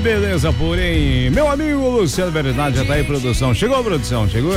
beleza, porém, meu amigo Luciano Bernardi já tá aí, produção. Chegou, produção? Chegou?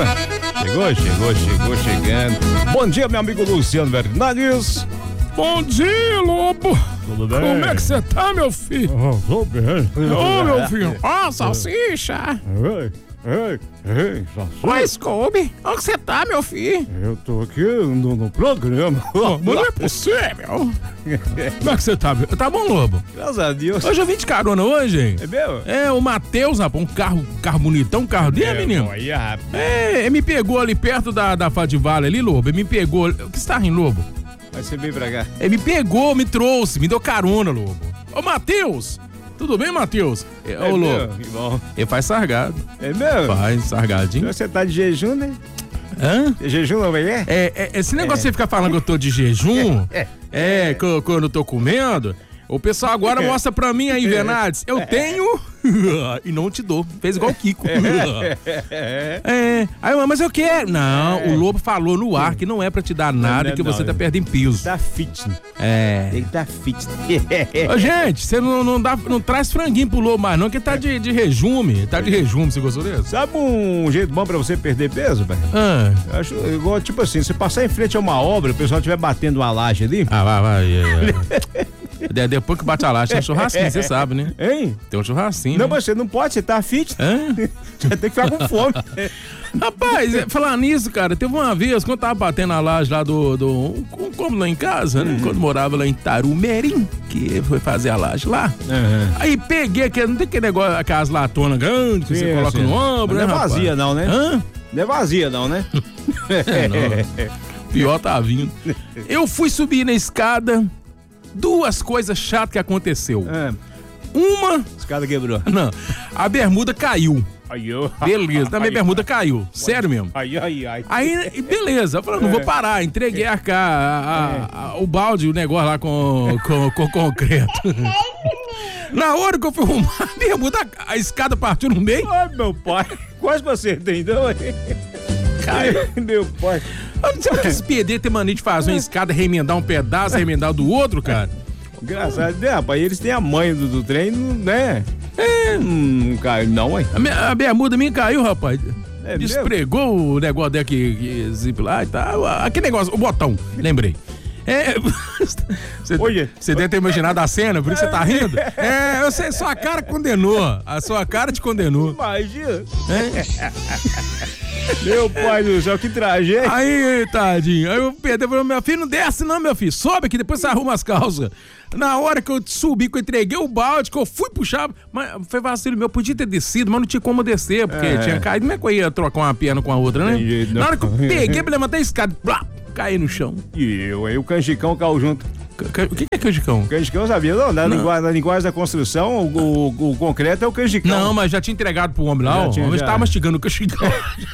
Chegando. Bom dia, meu amigo Luciano Bernardes. Bom dia, Lobo. Tudo bem? Como é que você tá, meu filho? Tô bem. Ô, meu filho. Ó, salsicha. Ei, Oi, Scooby. Onde você tá, meu filho? eu tô aqui no programa. Mas não é possível. Como é que você tá? Tá bom, Lobo? Graças a Deus. Hoje eu vim de carona hoje, hein? É meu? É, o Matheus, rapaz, um carro bonitão, um carro dele, menino. Olha, rapaz. Ele me pegou ali perto da Fadivale ali, Lobo. Ele me pegou. O que você tá rindo, Lobo? Vai ser bem pra cá. Ele me pegou, me trouxe, me deu carona, Lobo. Ô, Matheus! Tudo bem, Matheus? Ô, Lobo. Que bom. Ele faz sargado. É meu? Faz sargadinho. Você tá de jejum, né? Hã? Jejum não é? Esse negócio de você ficar falando que eu tô de jejum, que eu não tô comendo, o pessoal agora mostra pra mim aí, Bernardes, eu tenho e não te dou. Fez igual o Kiko. Aí, mas eu quero. Não, o Lobo falou no ar que não é pra te dar nada, que você tá perdendo peso. Tá fit. Ele tá fit. Ô, gente, você não traz franguinho pro Lobo mais não, que tá de rejume. Tá de rejume, você gostou desse? Sabe um jeito bom pra você perder peso, velho? Eu acho igual, tipo assim, você passar em frente a uma obra, o pessoal estiver batendo uma laje ali. Vai. Depois que bate a laje, tem um churrasquinho, você sabe, né? Hein? Tem um churrasquinho. Não, né? mas você não pode, você tá fit. Você tem que ficar com fome. Rapaz, falar nisso, cara, teve uma vez, quando eu tava batendo a laje lá como lá em casa, né? Quando morava lá em Tarumerim, que foi fazer a laje lá. Aí peguei não tem aquele negócio, aquelas latonas grandes que você coloca no ombro, né? Não é vazia, não, né? Não é vazia, não, né? Não. Pior tá vindo. Eu fui subir na escada, duas coisas chatas que aconteceu. Uma... A escada quebrou. Não, a bermuda caiu. Ai. Beleza, também bermuda caiu. Sério mesmo. Ai. Aí, beleza, eu falei, não vou parar. Entreguei o balde, o negócio lá com concreto. Na hora que eu fui arrumar a bermuda, a escada partiu no meio. Ai, meu pai. Quase você entendeu? Caiu. Meu pai. Eu não sei porque esse pedreiro tem mania de fazer uma escada, remendar um pedaço, remendar do outro, cara. Engraçado, né, rapaz? Eles têm a manha do trem, né? Não caiu, não, hein? A bermuda minha caiu, rapaz. Mesmo? Esfregou o negócio daqui, zip lá e tal. Aquele negócio, o botão, lembrei. Você deve ter imaginado a cena, por isso você tá rindo? Eu sei, sua cara condenou. A sua cara te condenou. Imagina. Meu pai do céu, que tragédia. Aí, tadinho. Aí o Pedro falou, meu filho, não desce não, meu filho. Sobe aqui, depois você arruma as calças. Na hora que eu subi, que eu entreguei o balde, que eu fui puxar, mas foi vacilo meu, podia ter descido, mas não tinha como descer, porque tinha caído. Como é que eu ia trocar uma perna com a outra, né? Jeito, na hora que eu peguei, me levantei a escada, blá, caí no chão. E aí o canjicão caiu junto. O que é canjicão? Canjicão, sabia? Não, na linguagem da construção, o concreto é o canjicão. Não, mas já tinha entregado pro homem lá, o homem tava mastigando o canjicão.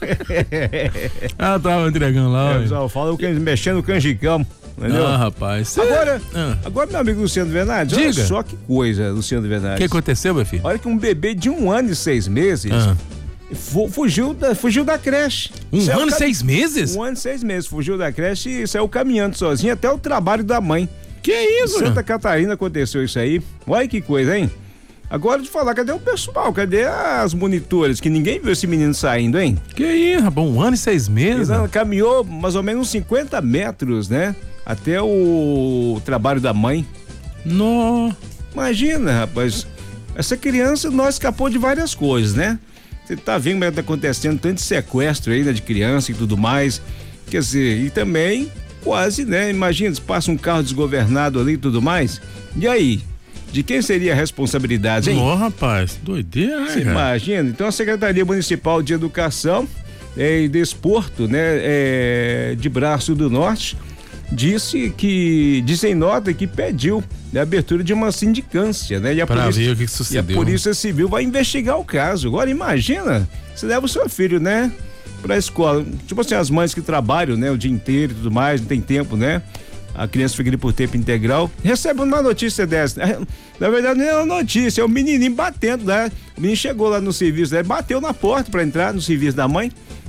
Tava entregando lá. O pessoal fala mexendo no canjicão. Entendeu? Rapaz. Agora, meu amigo Luciano Bernardi, olha só que coisa, Luciano Bernardi. O que aconteceu, meu filho? Olha que um bebê de 1 ano e 6 meses fugiu da creche. 1 ano e 6 meses? 1 ano e 6 meses, fugiu da creche e saiu caminhando sozinho até o trabalho da mãe. Que isso, Santa Catarina aconteceu isso aí. Olha que coisa, hein? Agora de falar, cadê o pessoal? Cadê as monitores? Que ninguém viu esse menino saindo, hein? Que isso, rapaz, 1 ano e 6 meses? Ele caminhou mais ou menos uns 50 metros, né? Até o trabalho da mãe. Nossa. Imagina, rapaz. Essa criança, nós escapou de várias coisas, né? Você tá vendo como é que tá acontecendo tanto de sequestro aí, né, de criança e tudo mais. Quer dizer, e também quase, né? Imagina, se passa um carro desgovernado ali e tudo mais. E aí? De quem seria a responsabilidade, hein? Rapaz, doideira, né? Você imagina? Então a Secretaria Municipal de Educação e Desporto, né, de Braço do Norte, diz em nota que pediu a abertura de uma sindicância, né? E a Polícia Civil vai investigar o caso. Agora imagina, você leva o seu filho, né, pra escola, tipo assim, as mães que trabalham, né, o dia inteiro e tudo mais, não tem tempo, né? A criança fica ali por tempo integral, recebe uma notícia dessa. Na verdade não é uma notícia, é o menininho batendo, né? O menino chegou lá no serviço, né? Bateu na porta pra entrar no serviço da mãe.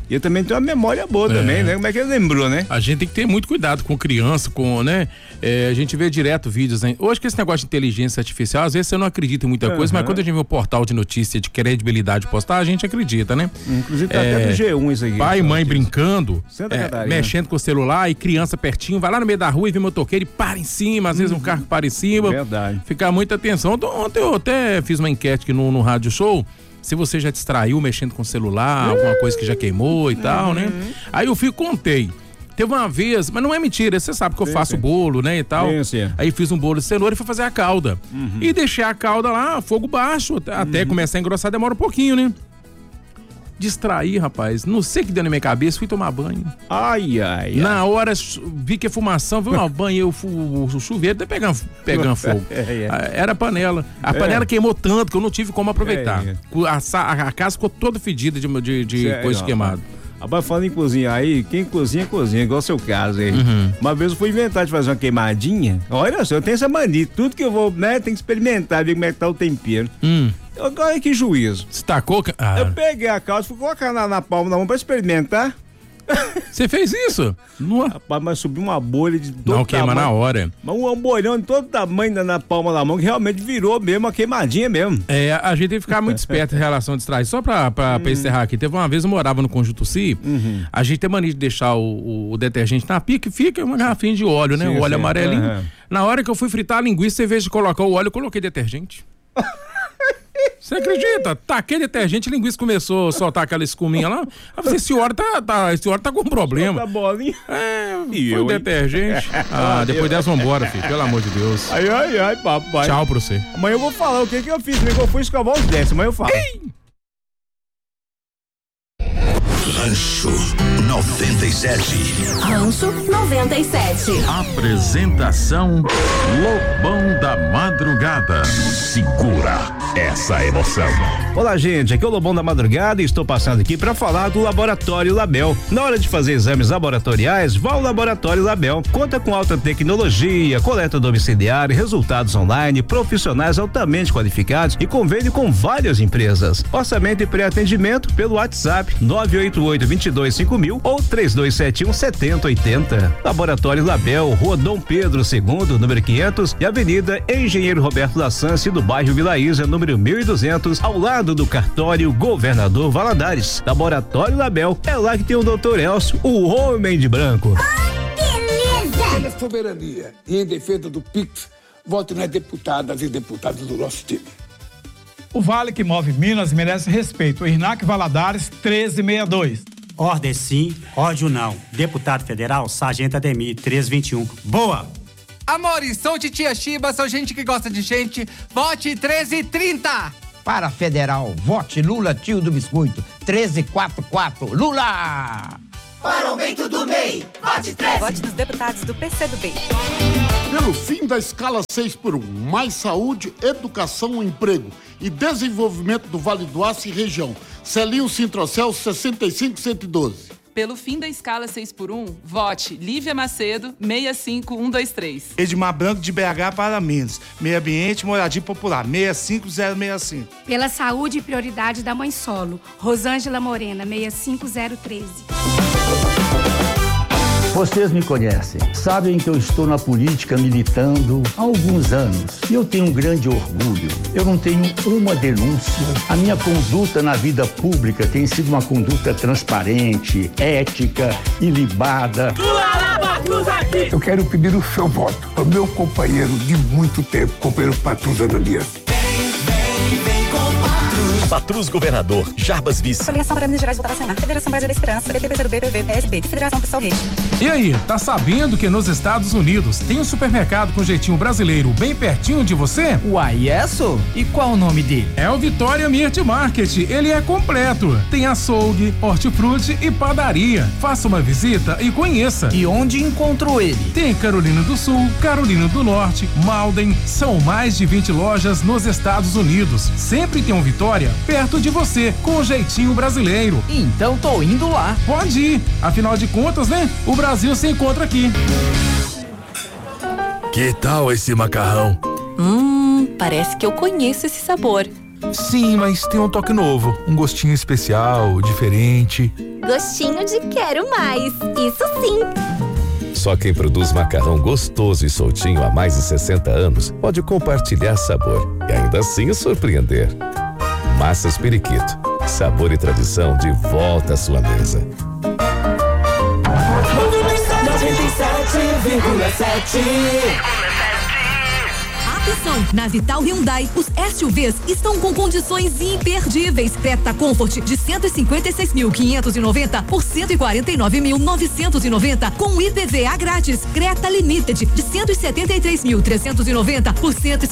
E ele também tem uma memória boa também, né? Como é que ele lembrou, né? A gente tem que ter muito cuidado com criança, né? A gente vê direto vídeos, né? Hoje que esse negócio de inteligência artificial, às vezes você não acredita em muita coisa, mas quando a gente vê um portal de notícia de credibilidade postar, a gente acredita, né? Inclusive tá até do G1 isso aqui. Pai e mãe brincando, mexendo com o celular e criança pertinho, vai lá no meio da rua e vê motoqueiro e para em cima, às vezes um carro para em cima. Verdade. Ficar muita atenção. Ontem eu até fiz uma enquete aqui no Rádio Show, se você já distraiu mexendo com o celular, alguma coisa que já queimou e tal, né? Aí eu contei. Teve uma vez, mas não é mentira, você sabe que eu faço bolo, né, e tal. Sim. Aí fiz um bolo de cenoura e fui fazer a calda. E deixei a calda lá, fogo baixo, até começar a engrossar, demora um pouquinho, né? Distraí, rapaz, não sei o que deu na minha cabeça, fui tomar banho. Ai. Na hora, vi que a fumação, vi uma banho, o chuveiro, até pegando fogo. Era a panela. A panela queimou tanto que eu não tive como aproveitar. A casa ficou toda fedida de coisa queimada. Rapaz, falando em cozinhar aí, quem cozinha, igual o seu caso aí. Uma vez eu fui inventar de fazer uma queimadinha. Olha só, eu tenho essa mania, tudo que eu vou, né, tem que experimentar, ver como é que tá o tempero. Olha que juízo. Você tacou? Eu peguei a calça, fui colocar na palma da mão pra experimentar. Você fez isso? Rapaz, mas subiu uma bolha de todo não, queima tamanho. Na hora. Mas um bolhão de todo tamanho na palma da mão, que realmente virou mesmo uma queimadinha mesmo. A gente tem que ficar muito esperto em relação a distrair. Só pra encerrar aqui, teve uma vez eu morava no Conjunto Si, a gente tem mania de deixar o detergente na pia, que fica uma garrafinha de óleo, né? O óleo amarelinho. Na hora que eu fui fritar a linguiça, em vez de colocar o óleo, eu coloquei detergente. Você acredita? Taquei detergente, a linguiça começou a soltar aquela escuminha lá. Eu falei, esse óleo tá com problema. Solta a bolinha. Foi o detergente. Depois dessa vambora, filho, pelo amor de Deus. Ai, papai. Tchau pra você. Amanhã eu vou falar o que eu fiz, eu fui escovar os dentes, amanhã eu falo. Rancho 97. Rancho 97. Apresentação Lobão da Madrugada. Segura essa emoção. Olá, gente, aqui é o Lobão da Madrugada e estou passando aqui para falar do Laboratório Label. Na hora de fazer exames laboratoriais, vá ao Laboratório Label. Conta com alta tecnologia, coleta domiciliar, resultados online, profissionais altamente qualificados e convênio com várias empresas. Orçamento e pré-atendimento pelo WhatsApp 988-225000 ou 3271-7080. Laboratório Label, Rua Dom Pedro II, número 500 e Avenida Engenheiro Roberto Lassance, do bairro Vila Isa, número 1200, ao lado do cartório Governador Valadares. Laboratório Label, é lá que tem o Dr. Elcio, o homem de branco. Beleza! Pela soberania e em defesa do PIX, vote nas deputadas e deputados do nosso time. O vale que move Minas merece respeito. O Irnac Valadares, 1362. Ordem sim, ódio não. Deputado federal, Sargento Ademir, 321. Boa! Amores, sou Titia Chiba, sou gente que gosta de gente. Vote 1330. Para federal, vote Lula, tio do biscoito. 1344. Lula! Para o Bento do MEI, vote 13. Vote dos deputados do PCdoB. Pelo fim da escala 6x1, mais saúde, educação, emprego e desenvolvimento do Vale do Aço e região. Celinho Sintrocel 65112. Pelo fim da escala 6x1, vote Lívia Macedo 65123. Edmar Branco de BH para Minas. Meio Ambiente, Moradia Popular 65065. Pela saúde e prioridade da mãe solo, Rosângela Morena 65013. Vocês me conhecem, sabem que eu estou na política militando há alguns anos e eu tenho um grande orgulho. Eu não tenho uma denúncia. A minha conduta na vida pública tem sido uma conduta transparente, ética, ilibada. Eu quero pedir o seu voto ao meu companheiro de muito tempo, companheiro Patrus Ananias. Patrus Governador, Jarbas Vice. Federação para Minas Gerais, votar Senar. Federação Brasil da Esperança. PT, PCdoB, PV, PSB. Federação Pessoal Rede. E aí, tá sabendo que nos Estados Unidos tem um supermercado com jeitinho brasileiro bem pertinho de você? Uai, isso? E qual o nome dele? É o Vitória Meat Market. Ele é completo. Tem açougue, hortifruti e padaria. Faça uma visita e conheça. E onde encontrou ele? Tem Carolina do Sul, Carolina do Norte, Malden. São mais de 20 lojas nos Estados Unidos. Sempre tem um Vitória perto de você, com o jeitinho brasileiro. Então tô indo lá. Pode ir. Afinal de contas, né? O Brasil se encontra aqui. Que tal esse macarrão? Parece que eu conheço esse sabor. Sim, mas tem um toque novo, um gostinho especial, diferente. Gostinho de quero mais, isso sim. Só quem produz macarrão gostoso e soltinho há mais de 60 anos pode compartilhar sabor e ainda assim surpreender. Massas Periquito, sabor e tradição de volta à sua mesa. 97,7. Atenção, na Vital Hyundai, os SUVs estão com condições imperdíveis. Creta Comfort de 156.590 por 149.990 com IPVA grátis. Creta Limited de 173.390 por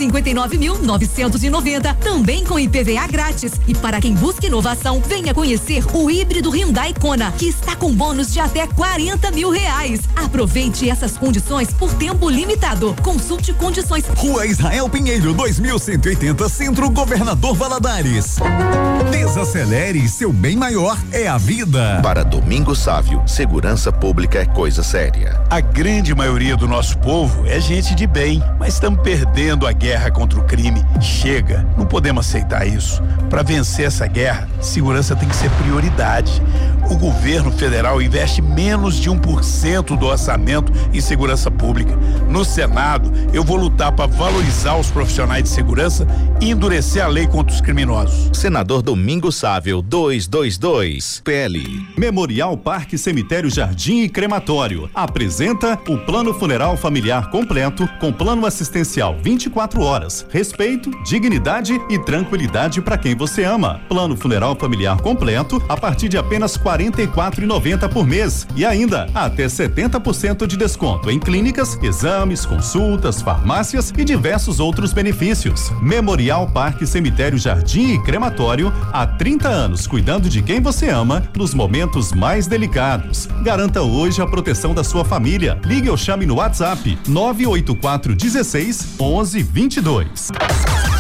159.990 também com IPVA grátis. E para quem busca inovação, venha conhecer o híbrido Hyundai Kona, que está com bônus de até R$40 mil. Aproveite essas condições por tempo limitado. Consulte condições. Rua Israel Pinheiro, 2180, Centro Governador Valadares. Desacelere, seu bem maior é a vida. Para Domingos Sávio, segurança pública é coisa séria. A grande maioria do nosso povo é gente de bem, mas estamos perdendo a guerra contra o crime. Chega, não podemos aceitar isso. Para vencer essa guerra, segurança tem que ser prioridade. O governo federal investe menos de 1% do orçamento em segurança pública. No Senado, eu vou lutar para valorizar os profissionais de segurança e endurecer a lei contra os criminosos. Senador Domingos Sávio, 222, PL. Memorial Parque Cemitério Jardim e Crematório apresenta o Plano Funeral Familiar completo com plano assistencial 24 horas, respeito, dignidade e tranquilidade para quem você ama. Plano Funeral Familiar completo a partir de apenas R$ 44,90 por mês e ainda até 70% de desconto em clínicas, exames, consultas, farmácias e diversos outros benefícios. Memorial Parque Cemitério Jardim e Crematório, há 30 anos cuidando de quem você ama nos momentos mais delicados. Garanta hoje a proteção da sua família. Ligue ou chame no WhatsApp 984 16 11 22.